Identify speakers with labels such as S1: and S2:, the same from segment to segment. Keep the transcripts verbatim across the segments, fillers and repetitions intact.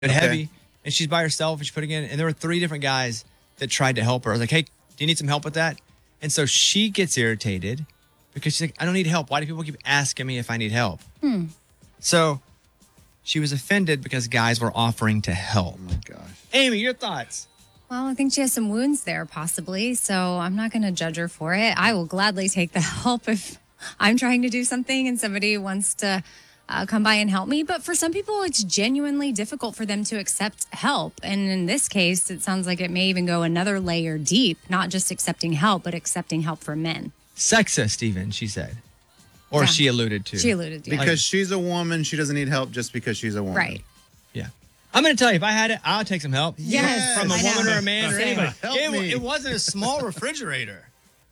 S1: Okay.
S2: heavy, and she's by herself, and she's putting in, and there were three different guys that tried to help her. I was like, hey, do you need some help with that? And so she gets irritated because she's like, I don't need help. Why do people keep asking me if I need help?
S3: Hmm.
S2: So she was offended because guys were offering to help.
S1: Oh my gosh.
S2: Amy, your thoughts?
S3: Well, I think she has some wounds there, possibly. So I'm not going to judge her for it. I will gladly take the help if I'm trying to do something and somebody wants to uh, come by and help me. But for some people, it's genuinely difficult for them to accept help. And in this case, it sounds like it may even go another layer deep, not just accepting help, but accepting help from men.
S2: Sexist, even, she said. Or
S3: Yeah.
S2: she alluded to.
S3: She alluded to it.
S1: Because she's a woman, she doesn't need help just because she's a woman.
S3: Right.
S2: Yeah. I'm going to tell you, if I had it, I'll take some help.
S3: Yes,
S2: From a
S3: I
S2: woman
S3: know.
S2: or a man or
S3: Same.
S2: anybody.
S1: Help
S2: It,
S1: me.
S2: it wasn't a small refrigerator.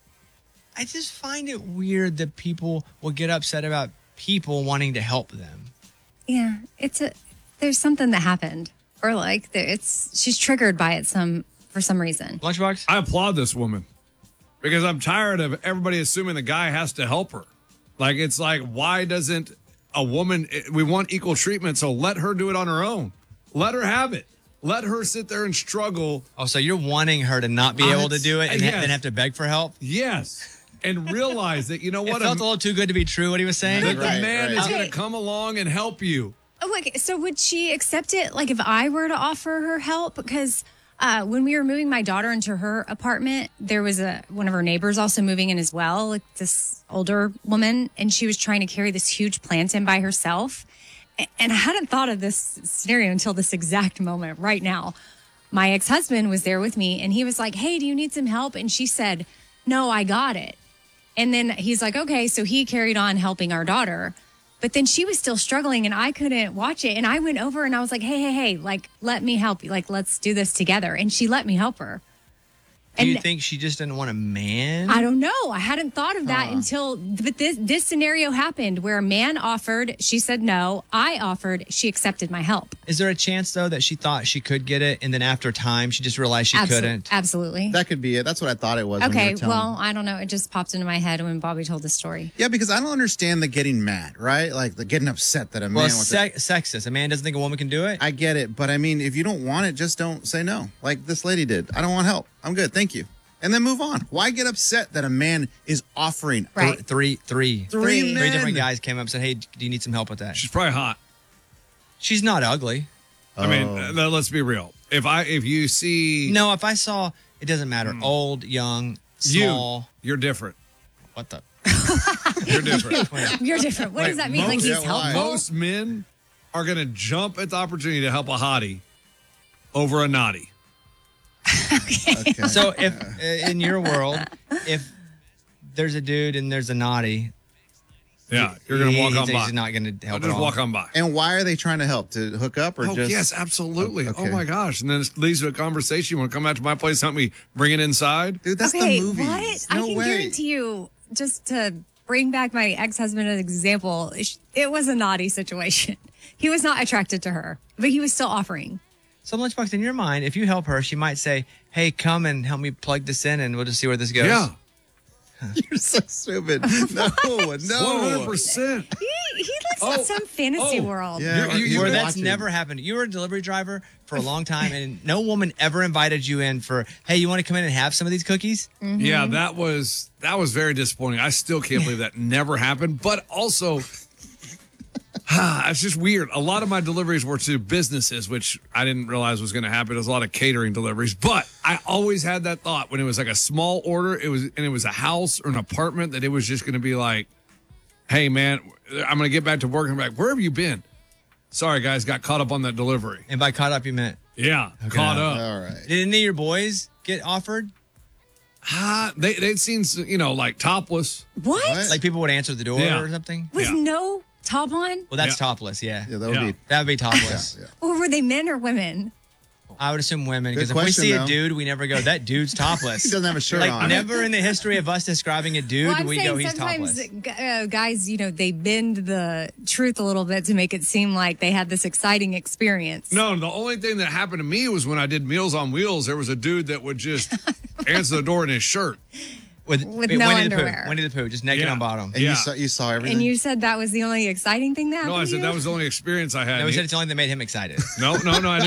S2: I just find it weird that people will get upset about people wanting to help them.
S3: Yeah, it's a there's something that happened, or like there, it's she's triggered by it some for some reason.
S2: Lunchbox?
S4: I applaud this woman because I'm tired of everybody assuming the guy has to help her. Like, it's like, why doesn't a woman, we want equal treatment, so let her do it on her own. Let her have it. Let her sit there and struggle.
S2: Oh, so you're wanting her to not be
S4: Uh,
S2: able to do it and
S4: yes.
S2: ha- then have to beg for help?
S4: Yes. And realize that, you know
S2: It
S4: what?
S2: felt a little too good to be true, what he was saying.
S4: that the
S1: Right,
S4: man
S1: right.
S4: is going
S3: Okay.
S4: to come along and help you.
S3: Oh, like, so would she accept it? Like, if I were to offer her help, because uh, when we were moving my daughter into her apartment, there was a one of her neighbors also moving in as well, like this older woman, and she was trying to carry this huge plant in by herself. A- And I hadn't thought of this scenario until this exact moment right now. My ex-husband was there with me, and he was like, "Hey, do you need some help?" And she said, "No, I got it." And then he's like, okay, so he carried on helping our daughter. But then she was still struggling and I couldn't watch it. And I went over and I was like, hey, hey, hey, like, let me help you. Like, let's do this together. And she let me help her.
S2: Do you
S3: And-
S2: think she just didn't want a man?
S3: I don't know. I hadn't thought of that until but this this scenario happened where a man offered, she said no. I offered, she accepted my help.
S2: Is there a chance, though, that she thought she could get it and then after time she just realized she
S3: Absol-
S2: couldn't?
S3: Absolutely.
S1: That could be it. That's what I thought it was. when you
S3: Okay,
S1: were telling
S3: well,
S1: me.
S3: I don't know. It just popped into my head when Bobby told the story.
S1: Yeah, because I don't understand the getting mad, right? Like the getting upset that a man
S2: Well,
S1: wants to.
S2: se- sexist. A man doesn't think a woman can do it?
S1: I get it, but I mean, if you don't want it, just don't say no. Like this lady did. I don't want help. I'm good. Thank you. And then move on. Why get upset that a man is offering?
S3: Right.
S2: Th- three, three.
S1: Three,
S3: Three.
S1: men.
S2: Three different guys came up and said, hey, do you need some help with that?
S4: She's probably hot.
S2: She's not ugly.
S4: I mean, uh, let's be real. If I if you see
S2: No, if I saw, it doesn't matter. Old, young, small.
S4: you, you're different.
S2: What the?
S4: You're different.
S3: You're different. What does that mean? Like
S4: most-
S3: he's
S1: yeah, why?
S3: helpful?
S4: Most men are going to jump at the opportunity to help a hottie over a naughty.
S1: Okay.
S2: So if uh, in your world, if there's a dude and there's a naughty,
S4: Yeah, you're going to
S2: he-
S4: walk
S2: he's,
S4: on by.
S2: he's not going to
S4: I'll
S2: help at
S4: just
S2: all.
S4: walk on by.
S1: And why are they trying to help? To hook up or
S4: Oh,
S1: just?
S4: yes, absolutely.
S1: Okay.
S4: Oh, my gosh. And then it leads to a conversation. You want to come out to my place, help me bring it inside?
S1: Dude, that's
S3: okay,
S1: the movie.
S3: what?
S1: No
S3: I can
S1: way.
S3: guarantee you, just to bring back my ex-husband as an example, it was a naughty situation. He was not attracted to her, but he was still offering.
S2: So Lunchbox, in your mind, if you help her, she might say, hey, come and help me plug this in and we'll just see where this goes.
S4: Yeah,
S1: You're so stupid. No,
S4: one hundred
S1: no.
S4: percent.
S3: He, he lives
S4: Oh,
S3: in some fantasy
S4: oh,
S3: world.
S1: Yeah,
S4: You- you-
S1: you're
S2: Where that's
S1: watching.
S2: never happened. You were a delivery driver for a long time and no woman ever invited you in for, hey, you want to come in and have some of these cookies?
S4: Yeah, that was that was very disappointing. I still can't believe that never happened. But also, it's just weird. A lot of my deliveries were to businesses, which I didn't realize was going to happen. It was a lot of catering deliveries. But I always had that thought when it was like a small order, it was and it was a house or an apartment, that it was just going to be like, hey, man, I'm going to get back to work. And I'm like, where have you been? Sorry, guys, got caught up on that delivery.
S2: And by caught up, you meant,
S4: Yeah, caught up.
S1: All right.
S2: did any of your boys get offered?
S4: Ah, they, they'd seen, you know, like topless.
S3: What?
S1: What?
S2: Like people would answer the door
S4: Yeah.
S2: or something?
S3: With
S4: Yeah.
S3: no top on?
S2: Well, that's
S4: Yeah.
S2: topless, yeah.
S1: Yeah, that would
S4: Yeah.
S1: be.
S2: That would be topless.
S1: Yeah.
S3: Or were they men or women?
S2: I would assume women,
S1: Good
S2: because if we
S1: question,
S2: see a
S1: though.
S2: dude, we never go, that dude's topless.
S1: He doesn't have a shirt
S2: like,
S1: on.
S2: never in the history of us describing a dude,
S3: well, I'm
S2: we
S3: saying
S2: go, he's
S3: sometimes
S2: topless.
S3: gu- uh, guys, you know, they bend the truth a little bit to make it seem like they had this exciting experience.
S4: No, the only thing that happened to me was when I did Meals on Wheels, there was a dude that would just answer the door in his shirt.
S2: With,
S3: With
S2: wait,
S3: no
S2: Winnie
S3: underwear.
S2: The Pooh. Winnie the Pooh, just naked
S4: Yeah.
S2: on bottom.
S1: And
S4: Yeah.
S1: you saw you saw everything.
S3: And you said that was the only exciting thing that
S4: No,
S3: happened
S4: I
S3: to
S4: said
S3: you?
S4: that was the only experience I had.
S2: No, we
S4: He-
S2: said it's the only thing that made him excited.
S4: no, no, no. I